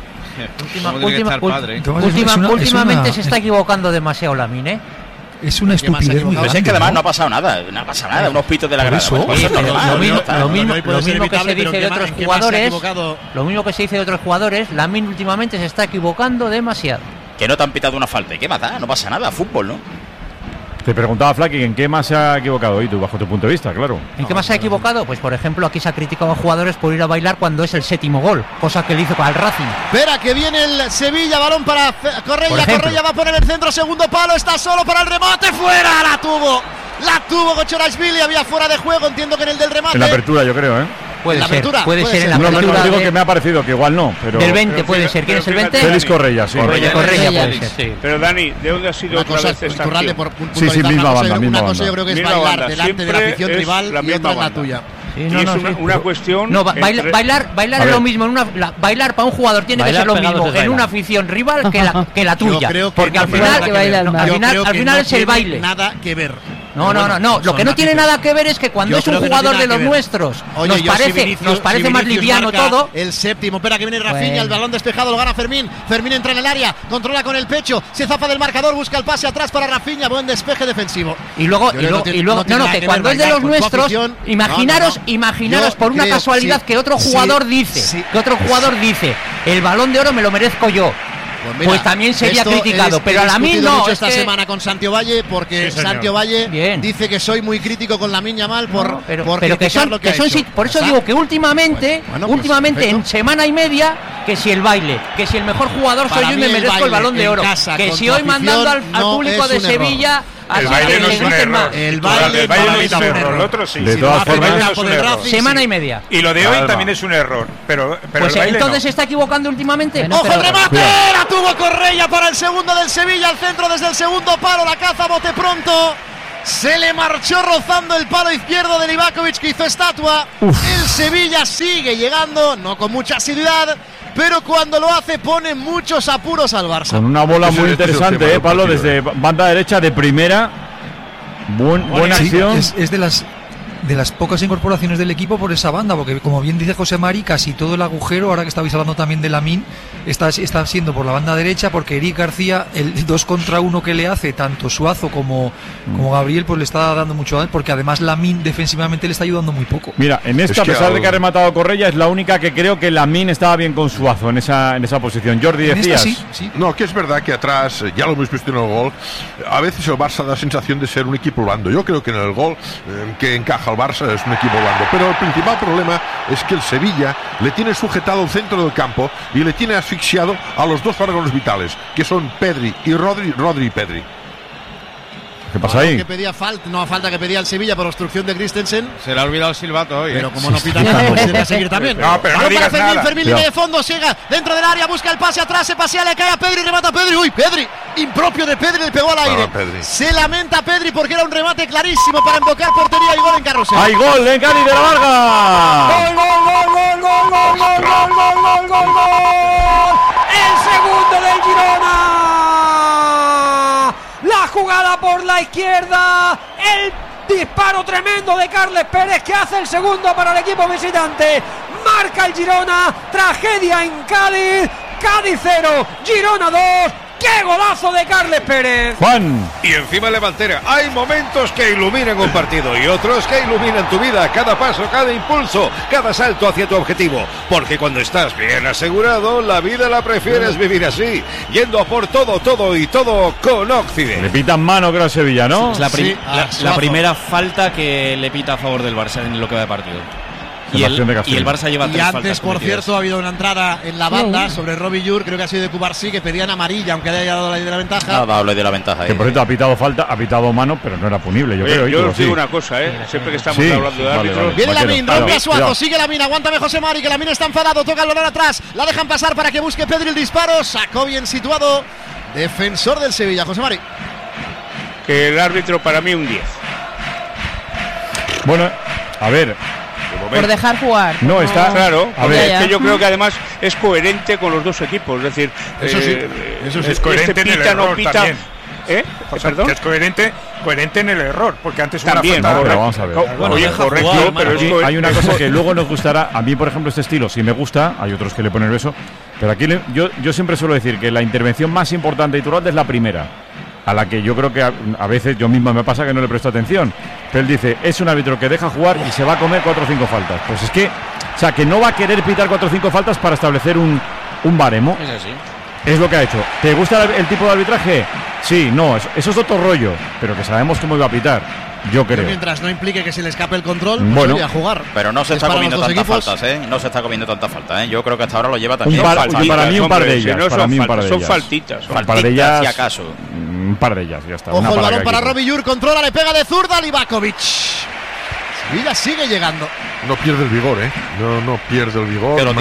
Últimamente se está equivocando demasiado Lamine, ¿eh? Es una estupidez muy grande. Es que además no ha pasado nada, unos pitos de la grada. Lo mismo que se dice de otros jugadores, lo mismo que se dice de otros jugadores, Lamine últimamente se está equivocando demasiado. Que no te han pitado una falta, ¿y qué más da? No pasa nada, fútbol, ¿no? Te preguntaba, Flaqui, ¿en qué más se ha equivocado hoy tú, bajo tu punto de vista, claro? ¿En qué más se ha equivocado? Pues por ejemplo, aquí se ha criticado a jugadores por ir a bailar cuando es el 7º gol, cosa que le hizo para el Racing. Espera, que viene el Sevilla, balón para Correia va a poner el centro, segundo palo, está solo para el remate, fuera, la tuvo Kochorashvili, había fuera de juego, entiendo que en el del remate. En la apertura, yo creo, ¿eh? Puede ser en la apertura. No digo que me ha parecido que igual no, pero del 20 puede ser. ¿Quién es el 20? Félix Correia, sí. Correia puede ser. Sí. Pero Dani, ¿de dónde ha sido otra vez esta acción? Sí, misma banda. Una cosa yo creo que es bailar delante de la afición rival y otra es la tuya. Sí, una cuestión. No, bailar es lo mismo. Bailar para un jugador tiene que ser lo mismo en una afición rival que la tuya. Porque al final es el baile. Nada que ver. No. Lo que no tiene nada que ver es que cuando es un jugador de los nuestros nos parece más liviano todo. El séptimo, espera que viene Rafinha, el balón despejado, lo gana Fermín. Fermín entra en el área, controla con el pecho, se zafa del marcador, busca el pase atrás para Rafinha, buen despeje defensivo. Y luego que cuando es de los nuestros, imaginaros por una casualidad que otro jugador dice, el Balón de Oro me lo merezco yo. Pues también sería criticado, pero a Lamine no. Esta semana con Santi Ovalle, porque Santi Ovalle dice que soy muy crítico con Lamine Yamal por por eso digo que últimamente en semana y media, que si el baile, que si el mejor jugador soy yo y me merezco el Balón de Oro, que si hoy mandando al público de Sevilla El baile no es un error. El baile no es un error. El otro sí. De todas formas, semana y media. Y lo de hoy también es un error. Pero pues entonces se está equivocando últimamente. ¡Ojo el remate! La tuvo Correia para el segundo del Sevilla. Al centro desde el segundo palo. La caza bote pronto. Se le marchó rozando el palo izquierdo de Livakovic, que hizo estatua. El Sevilla sigue llegando, no con mucha asiduidad, pero cuando lo hace pone muchos apuros al Barça. Con una bola muy interesante, Pablo, desde banda derecha de primera. Buena acción. Es de las pocas incorporaciones del equipo por esa banda, porque como bien dice José Mari, casi todo el agujero, ahora que estabais hablando también de Lamine, está siendo por la banda derecha, porque Eric García, el 2 contra 1 que le hace tanto Suazo como Gabriel, pues le está dando mucho a él, porque además Lamine defensivamente le está ayudando muy poco. Mira, en esta, a pesar de que ha rematado Correia, es la única que creo que Lamine estaba bien con Suazo en esa posición. Jordi, decías. Sí. No, que es verdad que atrás, ya lo hemos visto en el gol, a veces el Barça da la sensación de ser un equipo blando. Yo creo que en el gol que encaja el Barça es un equipo blando, pero el principal problema es que el Sevilla le tiene sujetado el centro del campo y le tiene asfixiado a los dos órganos vitales, que son Pedri y Rodri y Pedri. ¿Qué pasa ahí? Que pedía falta que pedía el Sevilla por obstrucción de Christensen. Se le ha olvidado el silbato hoy. Pero como no pita nada, pues tiene que seguir también. No, pero no digas nada. Fermín, línea de fondo, llega dentro del área, busca el pase atrás, se pasea, le cae a Pedri, remata a Pedri. ¡Uy, Pedri! Impropio de Pedri, le pegó al aire. Se lamenta Pedri porque era un remate clarísimo para embocar portería y gol en Carrusel. ¡Hay gol en Cádiz de la Varga! ¡Gol! ¡El segundo del Girona! La jugada por la izquierda, el disparo tremendo de Carles Pérez, que hace el segundo para el equipo visitante. Marca el Girona, tragedia en Cádiz. Cádiz 0, Girona 2. ¡Qué golazo de Carles Pérez! Juan. Y encima Levantera. Hay momentos que iluminan un partido y otros que iluminan tu vida. Cada paso, cada impulso, cada salto hacia tu objetivo. Porque cuando estás bien asegurado, la vida la prefieres vivir así. Yendo a por todo y todo con Occident. Le pitan mano, creo, a Sevilla, ¿no? Es la primera falta que le pita a favor del Barça en lo que va de partido. Y el Barça lleva 3 faltas. Y antes, por cierto, ha habido una entrada en la banda sobre Robbie Llur, creo que ha sido de Cubarsí, que pedían amarilla, aunque haya dado la de la ventaja. Hablo de la ventaja. Que por cierto ha pitado falta, ha pitado mano, pero no era punible, yo creo. Yo os digo una cosa, siempre que estamos hablando de árbitros. Viene Lamine, rompe a Suazo, sigue Lamine, aguántame José Mari, que Lamine está enfadado, toca el balón atrás, la dejan pasar para que busque Pedri el disparo, sacó bien situado, defensor del Sevilla, José Mari. Que el árbitro para mí un 10. Bueno, a ver. Por dejar jugar. No, está claro. A ver, es que yo creo que además es coherente con los dos equipos. Es decir, eso sí es coherente en el error también. ¿Perdón? Que es coherente en el error, porque antes también, una falta. Pero vamos a ver. Correcto, pero hay una cosa que luego nos gustará. A mí, por ejemplo, este estilo sí me gusta. Hay otros que le ponen el beso. Pero aquí yo siempre suelo decir que la intervención más importante y turante es la primera, a la que yo creo que a veces yo misma me pasa que no le presto atención. Pero él dice, es un árbitro que deja jugar y se va a comer 4 o 5 faltas. Pues es que, o sea, que no va a querer pitar 4 o 5 faltas para establecer un baremo. Es así. Es lo que ha hecho. ¿Te gusta el tipo de arbitraje? Sí, no, eso es otro rollo, pero que sabemos cómo iba a pitar. Yo creo. Mientras no implique que se le escape el control, bueno, pues a jugar. Pero no se está comiendo tantas faltas, No se está comiendo tantas faltas, Yo creo que hasta ahora lo lleva también. Para mí un par de ellas. Son faltitas. Son faltitas, si acaso. Un par de ellas, ya está. Ojo, el balón para Robbie Llur, controla, le pega de zurda a Livakovic. Sevilla sigue llegando. No pierde el vigor, No pierde el vigor. Pero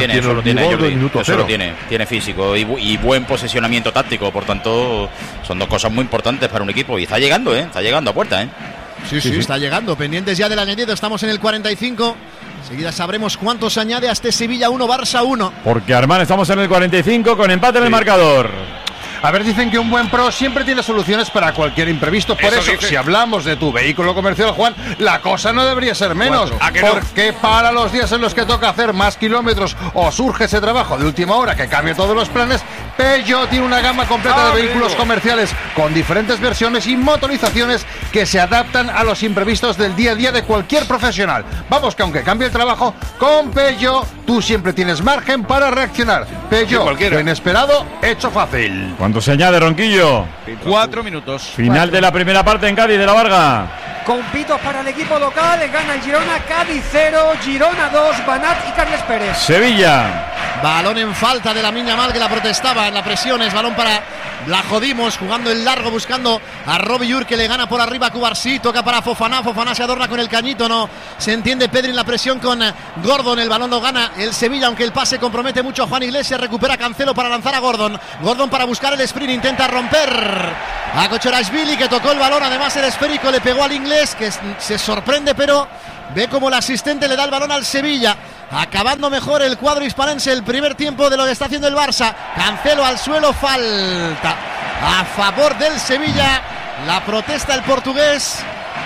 tiene físico y buen posicionamiento táctico. Por tanto, son dos cosas muy importantes para un equipo. Y está llegando, Está llegando a puerta, Sí, está llegando. Pendientes ya del añadido. Estamos en el 45. Enseguida sabremos cuántos añade a este Sevilla 1, Barça 1. Porque Armán, estamos en el 45 con empate en el marcador. A ver, dicen que un buen pro siempre tiene soluciones para cualquier imprevisto. Por eso si hablamos de tu vehículo comercial, Juan, la cosa no debería ser menos. Porque para los días en los que toca hacer más kilómetros o surge ese trabajo de última hora que cambie todos los planes, Peugeot tiene una gama completa de vehículos comerciales con diferentes versiones y motorizaciones que se adaptan a los imprevistos del día a día de cualquier profesional. Vamos, que aunque cambie el trabajo, con Peugeot tú siempre tienes margen para reaccionar. Peugeot, lo inesperado, hecho fácil. ¿Cuánto se añade, Ronquillo? 4 minutos. Final de la primera parte en Cádiz de la Varga. Con pitos para el equipo local, gana el Girona, Cádiz 0, Girona 2, Banat y Carles Pérez. Sevilla. Balón en falta de Lamine Yamal, que la protestaba en la presión. Es balón para Blajodimos, jugando el largo, buscando a Robi que le gana por arriba a Cubarsí. Toca para Fofana. Fofana se adorna con el cañito. No se entiende Pedri en la presión con Gordon. El balón lo gana el Sevilla, aunque el pase compromete mucho a Juan Iglesias. Recupera Cancelo para lanzar a Gordon. Gordon para buscar el sprint. Intenta romper a Kochorashvili, que tocó el balón. Además, el esférico le pegó al inglés, que se sorprende, pero ve como el asistente le da el balón al Sevilla. Acabando mejor el cuadro hispalense el primer tiempo de lo que está haciendo el Barça. Cancelo al suelo, falta a favor del Sevilla. La protesta el portugués.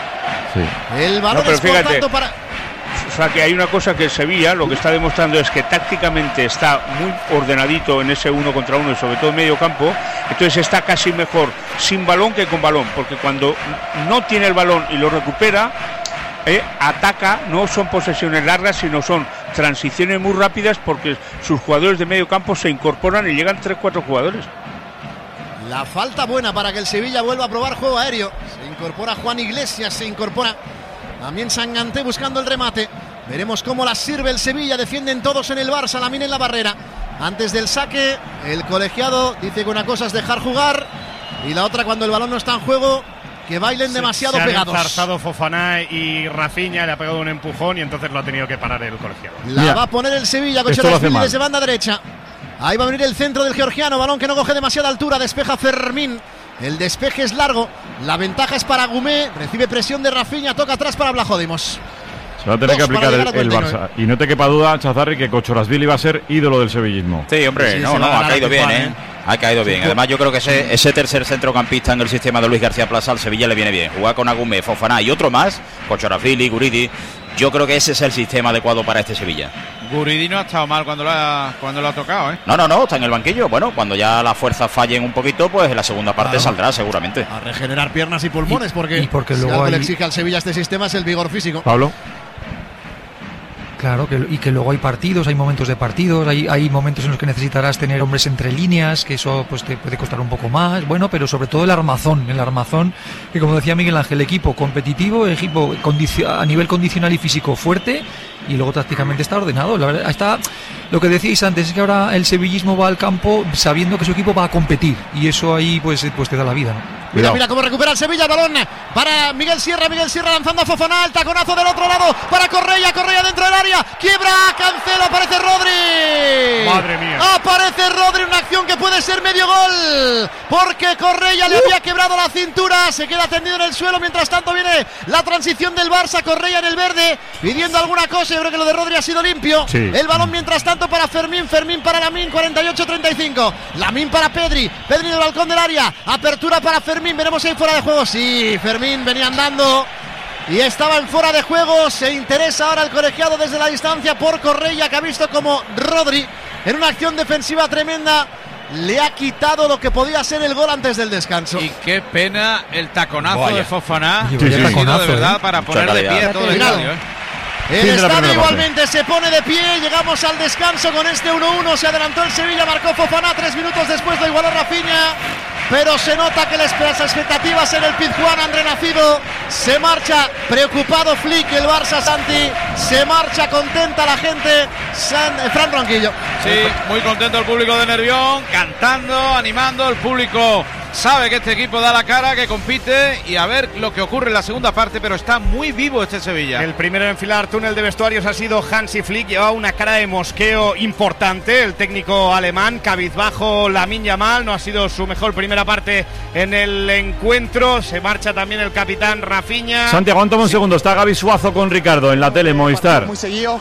Sí. El balón es, por tanto, para... O sea, que hay una cosa que Sevilla lo que está demostrando es que tácticamente está muy ordenadito en ese 1 contra 1 y sobre todo en medio campo. Entonces está casi mejor sin balón que con balón, porque cuando no tiene el balón y lo recupera, ataca. No son posesiones largas, sino son transiciones muy rápidas, porque sus jugadores de medio campo se incorporan y llegan 3-4 jugadores. La falta buena para que el Sevilla vuelva a probar juego aéreo. Se incorpora Juan Iglesias, se incorpora también Sanganté buscando el remate. Veremos cómo la sirve el Sevilla. Defienden todos en el Barça. Lamine en la barrera. Antes del saque, el colegiado dice que una cosa es dejar jugar y la otra, cuando el balón no está en juego, que bailen demasiado pegados. Se han enzarzado Fofana y Rafinha, le ha pegado un empujón y entonces lo ha tenido que parar el colegiado. La va a poner el Sevilla con Kochorashvili desde banda derecha. Ahí va a venir el centro del georgiano, balón que no coge demasiada altura, despeja Fermín. El despeje es largo, la ventaja es para Gumé, recibe presión de Rafinha, toca atrás para Blajodimos. Se va a tener que aplicar el Barça. Y no te quepa duda, Chazarri, que Kochorashvili va a ser ídolo del sevillismo. Sí, hombre, no, ha caído bien, Ha caído bien. Además, yo creo que ese tercer centrocampista en el sistema de Luis García Plaza al Sevilla le viene bien. Jugar con Agumé, Fofana y otro más, Kochorashvili, Guridi. Yo creo que ese es el sistema adecuado para este Sevilla. Guridi no ha estado mal cuando lo ha tocado, ¿eh? No, está en el banquillo. Bueno, cuando ya las fuerzas fallen un poquito, pues en la segunda parte saldrá seguramente. A regenerar piernas y pulmones, porque porque si luego algo le exige al Sevilla este sistema es el vigor físico. Pablo. Claro, y que luego hay partidos, hay momentos de partidos, hay momentos en los que necesitarás tener hombres entre líneas, que eso pues te puede costar un poco más, bueno, pero sobre todo el armazón, que como decía Miguel Ángel, equipo competitivo, equipo a nivel condicional y físico fuerte, y luego tácticamente está ordenado. La verdad, está lo que decíais antes, es que ahora el sevillismo va al campo sabiendo que su equipo va a competir, y eso ahí pues te da la vida, ¿no? Mira cómo recupera el Sevilla, el balón para Miguel Sierra lanzando a Fofana, el taconazo del otro lado para Correia dentro del área, quiebra Cancelo, aparece Rodri. Madre mía. Aparece Rodri, una acción que puede ser medio gol, porque Correia le había quebrado la cintura, se queda tendido en el suelo. Mientras tanto viene la transición del Barça, Correia en el verde, pidiendo alguna cosa. Yo creo que lo de Rodri ha sido limpio. Sí. El balón mientras tanto para Fermín para Lamine, 48-35. Lamine para Pedri en el balcón del área, apertura para Fermín. Veremos ahí fuera de juego. Sí, Fermín venía andando y estaba en fuera de juego. Se interesa ahora el colegiado desde la distancia por Correia, que ha visto como Rodri, en una acción defensiva tremenda, le ha quitado lo que podía ser el gol antes del descanso. Y qué pena el taconazo de Fofana. Sí, taconazo, de verdad, para poner de pie todo el estadio. El estadio igualmente se pone de pie. Llegamos al descanso con este 1-1. Se adelantó el Sevilla, marcó Fofana. 3 minutos después lo igualó Rafinha. Pero se nota que las expectativas en el Pizjuán han renacido. Se marcha preocupado Flick, el Barça, Santi. Se marcha contenta la gente. Fran Ronquillo. Sí, muy contento el público de Nervión, cantando, animando. El público sabe que este equipo da la cara, que compite, y a ver lo que ocurre en la segunda parte, pero está muy vivo este Sevilla. El primero en enfilar túnel de vestuarios ha sido Hansi Flick, llevaba una cara de mosqueo importante, el técnico alemán. Cabizbajo Lamine Yamal, no ha sido su mejor primera parte en el encuentro. Se marcha también el capitán Rafinha. Santiago, aguántame un segundo, está Gaby Suazo con Ricardo en la tele Movistar. Muy seguido,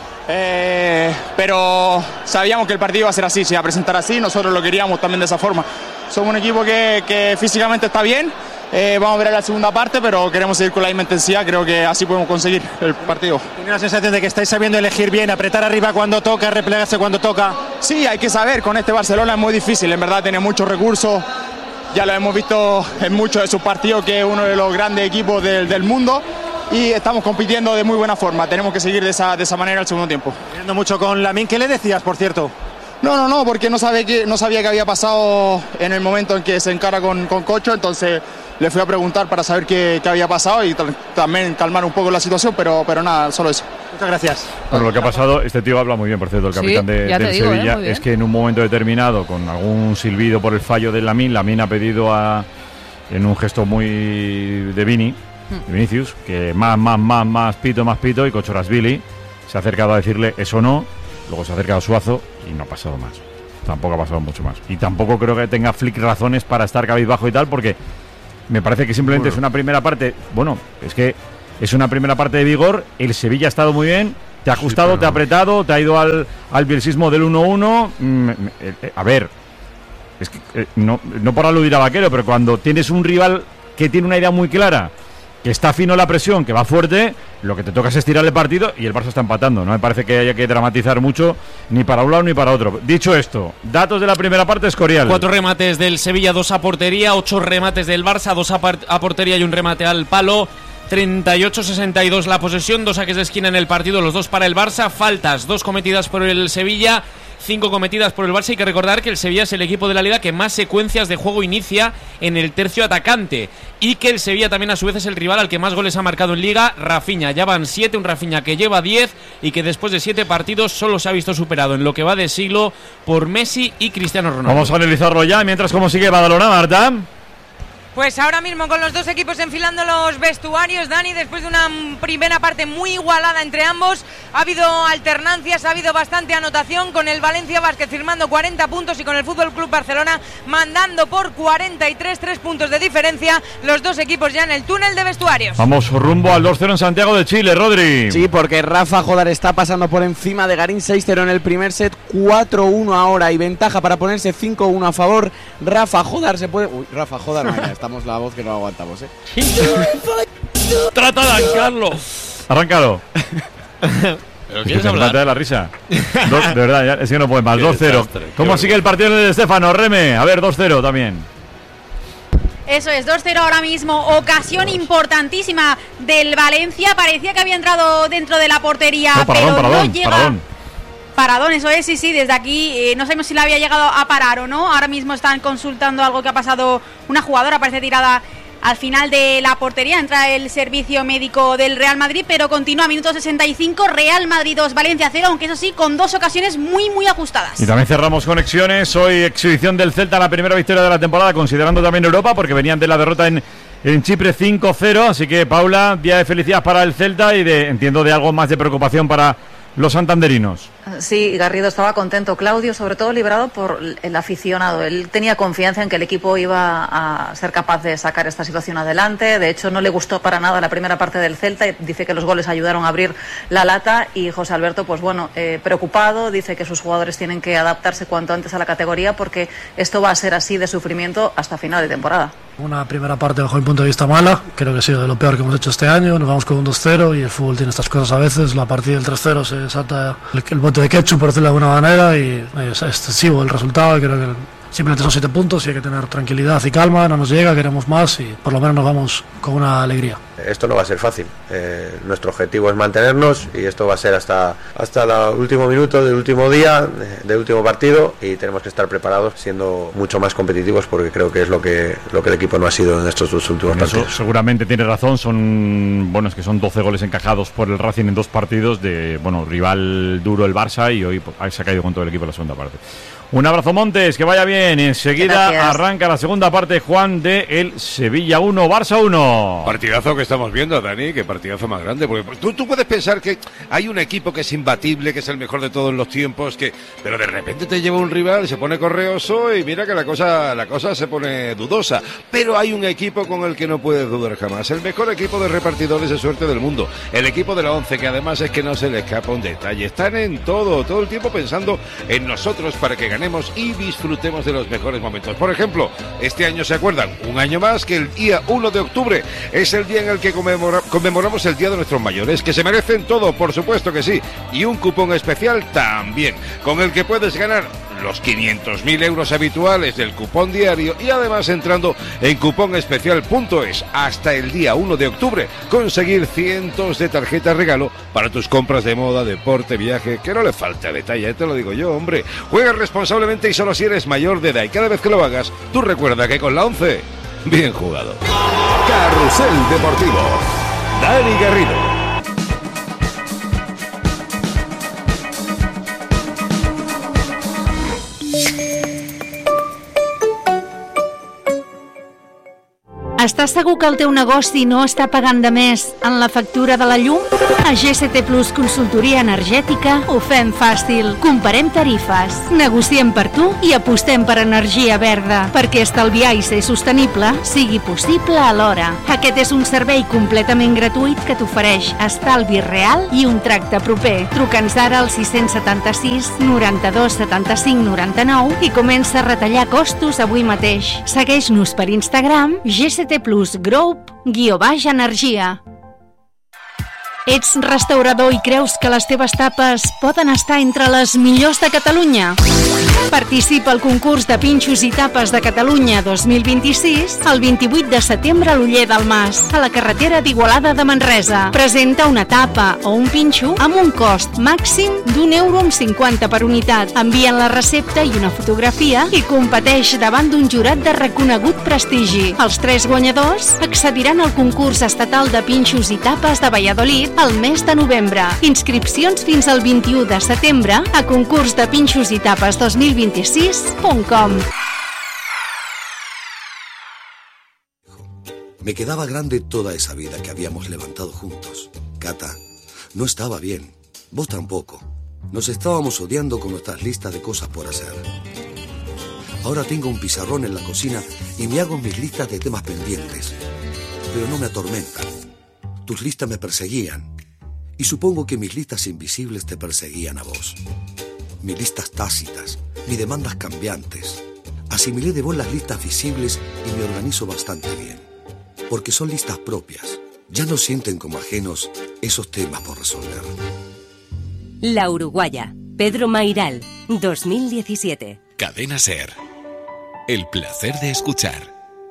pero sabíamos que el partido iba a ser así, se iba a presentar así, nosotros lo queríamos también de esa forma. Somos un equipo que físicamente está bien, vamos a ver en la segunda parte, pero queremos seguir con la misma intensidad, creo que así podemos conseguir el partido. ¿Tiene la sensación de que estáis sabiendo elegir bien, apretar arriba cuando toca, replegarse cuando toca? Sí, hay que saber, con este Barcelona es muy difícil, en verdad tiene muchos recursos, ya lo hemos visto en muchos de sus partidos, que es uno de los grandes equipos del mundo. Y estamos compitiendo de muy buena forma. Tenemos que seguir de esa manera el segundo tiempo. Viendo mucho con Lamine, ¿qué le decías, por cierto? No, porque no sabía qué había pasado en el momento en que se encara con Cocho, entonces le fui a preguntar para saber qué había pasado y también calmar un poco la situación, pero nada, solo eso. Muchas gracias. Bueno, lo que ha pasado, este tío habla muy bien, por cierto, el capitán del Sevilla, es que en un momento determinado, con algún silbido por el fallo de Lamine ha pedido en un gesto muy de Vinicius, que más pito, y Cochorasvili se ha acercado a decirle eso no, luego se ha acercado a Suazo y no ha pasado más. Tampoco ha pasado mucho más. Y tampoco creo que tenga Flick razones para estar cabizbajo y tal, porque me parece que simplemente es una primera parte, es que es una primera parte de vigor, el Sevilla ha estado muy bien, te ha ajustado, te ha apretado, te ha ido al bielsismo del 1-1. A ver, es que no por aludir a Vaquero, pero cuando tienes un rival que tiene una idea muy clara, que está fino la presión, que va fuerte, lo que te toca es estirar el partido y el Barça está empatando. No me parece que haya que dramatizar mucho ni para un lado ni para otro. Dicho esto, datos de la primera parte, Escorial. 4 remates del Sevilla, 2 a portería, 8 remates del Barça, 2 a portería y un remate al palo. 38-62 la posesión, 2 saques de esquina en el partido, los 2 para el Barça. Faltas, 2 cometidas por el Sevilla, 5 cometidas por el Barça. Hay que recordar que el Sevilla es el equipo de la Liga que más secuencias de juego inicia en el tercio atacante, y que el Sevilla también a su vez es el rival al que más goles ha marcado en Liga. Rafinha, ya van 7, un Rafinha que lleva 10 y que después de 7 partidos solo se ha visto superado en lo que va de siglo por Messi y Cristiano Ronaldo. Vamos a analizarlo ya, mientras cómo sigue Badalona, Marta. Pues ahora mismo con los dos equipos enfilando los vestuarios, Dani, después de una primera parte muy igualada entre ambos, ha habido alternancias, ha habido bastante anotación, con el Valencia Basket firmando 40 puntos y con el Fútbol Club Barcelona mandando por 43, 3 puntos de diferencia, los dos equipos ya en el túnel de vestuarios. Vamos rumbo al 2-0 en Santiago de Chile, Rodri. Sí, porque Rafa Jodar está pasando por encima de Garín, 6-0 en el primer set, 4-1 ahora y ventaja para ponerse 5-1 a favor. Rafa Jodar se puede... Uy, Rafa Jodar, no, ya estamos la voz que no aguantamos, Trata de arrancarlo. Arráncalo. ¿Pero quieres hablar? De la risa. De verdad, es que no puede más. 2-0. ¿Cómo sigue el partido de Estefano, Reme? A ver, 2-0 también. Eso es, 2-0 ahora mismo. Ocasión importantísima del Valencia. Parecía que había entrado dentro de la portería, pero no llega. Paradón, eso es, sí, desde aquí no sabemos si la había llegado a parar o no. Ahora mismo están consultando algo que ha pasado. Una jugadora parece tirada al final de la portería. Entra el servicio médico del Real Madrid, pero continúa, minuto 65, Real Madrid 2, Valencia 0, aunque eso sí, con 2 ocasiones muy ajustadas. Y también cerramos conexiones. Hoy exhibición del Celta, la primera victoria de la temporada, considerando también Europa, porque venían de la derrota en Chipre 5-0. Así que, Paula, día de felicidad para el Celta y entiendo de algo más de preocupación para los santanderinos. Sí, Garrido estaba contento. Claudio, sobre todo, librado por el aficionado. Él tenía confianza en que el equipo iba a ser capaz de sacar esta situación adelante. De hecho, no le gustó para nada la primera parte del Celta. Dice que los goles ayudaron a abrir la lata. Y José Alberto, pues bueno, preocupado. Dice que sus jugadores tienen que adaptarse cuanto antes a la categoría, porque esto va a ser así de sufrimiento hasta final de temporada. Una primera parte, bajo mi punto de vista, mala. Creo que ha sido de lo peor que hemos hecho este año. Nos vamos con un 2-0 y el fútbol tiene estas cosas a veces. La partida del 3-0 se salta el bote de ketchup, por decirlo de alguna manera, y es excesivo el resultado. Creo que simplemente son 7 puntos y hay que tener tranquilidad y calma. No nos llega, queremos más y por lo menos nos vamos con una alegría. Esto no va a ser fácil. Nuestro objetivo es mantenernos y esto va a ser hasta el último minuto del último día, del último partido, y tenemos que estar preparados siendo mucho más competitivos, porque creo que es lo que el equipo no ha sido en estos 2 últimos partidos. Eso seguramente tiene razón. Es que son 12 goles encajados por el Racing en 2 partidos de rival duro el Barça, y hoy se ha caído con todo el equipo en la segunda parte. Un abrazo, Montes, que vaya bien. Enseguida arranca la segunda parte, Juan, de el Sevilla 1, Barça 1. Partidazo que estamos viendo, Dani, que partidazo más grande. Porque tú puedes pensar que hay un equipo que es imbatible, que es el mejor de todos los tiempos, pero de repente te lleva un rival, se pone correoso y mira que la cosa se pone dudosa. Pero hay un equipo con el que no puedes dudar jamás. El mejor equipo de repartidores de suerte del mundo. El equipo de la 11, que además es que no se le escapa un detalle. Están en todo el tiempo pensando en nosotros para que ganemos y disfrutemos de los mejores momentos. Por ejemplo, este año se acuerdan, un año más, que el día 1 de octubre es el día en el que conmemoramos el Día de Nuestros Mayores, que se merecen todo, por supuesto que sí, y un cupón especial también, con el que puedes ganar los 500.000 euros habituales del cupón diario, y además, entrando en cuponespecial.es hasta el día 1 de octubre, conseguir cientos de tarjetas regalo para tus compras de moda, deporte, viaje, que no le falta detalle, te lo digo yo, hombre. Juega responsablemente y solo si eres mayor de edad, y cada vez que lo hagas, tú recuerda que con la 11, bien jugado. Carrusel Deportivo, Dani Garrido. Estàs segur que el teu negoci no està pagant de més en la factura de la llum? A GST Plus Consultoria Energètica ho fem fàcil. Comparem tarifes, negociem per tu i apostem per energia verda, perquè estalviar i ser sostenible sigui possible alhora. Aquest és un servei completament gratuït que t'ofereix estalvi real i un tracte proper. Truca'ns ara al 676 92 75 99 i comença a retallar costos avui mateix. Segueix-nos per Instagram, GST Plus Group _energia. Ets restaurador i creus que les teves tapes poden estar entre les millors de Catalunya? Participa al concurs de pinxos i tapes de Catalunya 2026 el 28 de setembre a l'Oller del Mas, a la carretera d'Igualada de Manresa. Presenta una tapa o un pinxo amb un cost màxim d'1,50 € per unitat. Envien la recepta i una fotografia i competeix davant d'un jurat de reconegut prestigi. Els 3 guanyadors accediran al concurs estatal de pinxos i tapes de Valladolid al mes de novembre. Inscripcions fins al 21 de setembre a concursdepinxositapes2026.com. Me quedaba grande toda esa vida que habíamos levantado juntos. Cata, no estaba bien. Vos tampoco. Nos estábamos odiando con nuestras listas de cosas por hacer. Ahora tengo un pizarrón en la cocina y me hago mis listas de temas pendientes. Pero no me atormentan. Tus listas me perseguían. Y supongo que mis listas invisibles te perseguían a vos. Mis listas tácitas, mis demandas cambiantes. Asimilé de vos las listas visibles y me organizo bastante bien. Porque son listas propias. Ya no sienten como ajenos esos temas por resolver. La Uruguaya. Pedro Mairal, 2017. Cadena SER. El placer de escuchar.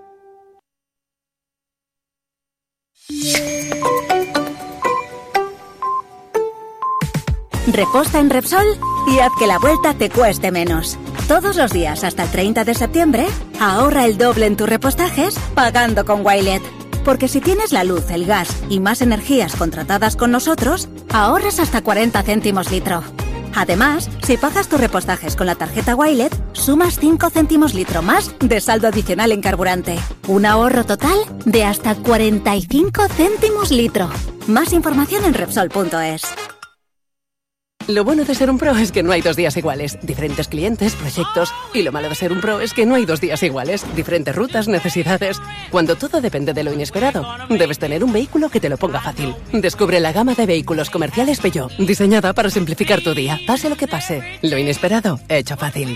Reposta en Repsol y haz que la vuelta te cueste menos. Todos los días hasta el 30 de septiembre, ahorra el doble en tus repostajes pagando con Wilet. Porque si tienes la luz, el gas y más energías contratadas con nosotros, ahorras hasta 40 céntimos litro. Además, si pagas tus repostajes con la tarjeta Wilet, sumas 5 céntimos litro más de saldo adicional en carburante. Un ahorro total de hasta 45 céntimos litro. Más información en Repsol.es. Lo bueno de ser un pro es que no hay 2 días iguales. Diferentes clientes, proyectos. Y lo malo de ser un pro es que no hay 2 días iguales. Diferentes rutas, necesidades. Cuando todo depende de lo inesperado, debes tener un vehículo que te lo ponga fácil. Descubre la gama de vehículos comerciales Peugeot, diseñada para simplificar tu día. Pase lo que pase, lo inesperado, hecho fácil.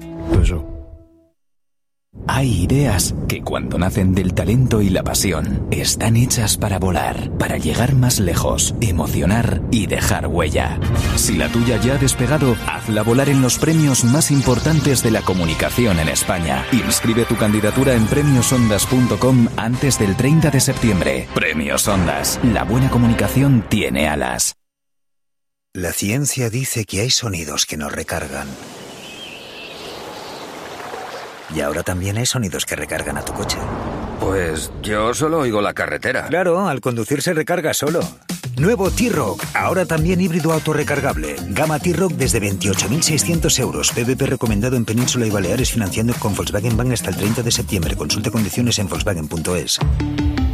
Hay ideas que cuando nacen del talento y la pasión, están hechas para volar, para llegar más lejos, emocionar y dejar huella. Si la tuya ya ha despegado, hazla volar en los premios más importantes de la comunicación en España. Inscribe tu candidatura en premiosondas.com antes del 30 de septiembre. Premios Ondas. La buena comunicación tiene alas. La ciencia dice que hay sonidos que nos recargan. Y ahora también hay sonidos que recargan a tu coche. Pues yo solo oigo la carretera. Claro, al conducir se recarga solo. Nuevo T-Roc, ahora también híbrido autorrecargable. Gama T-Roc desde 28.600 euros. PVP recomendado en Península y Baleares, financiando con Volkswagen Bank hasta el 30 de septiembre. Consulte condiciones en Volkswagen.es.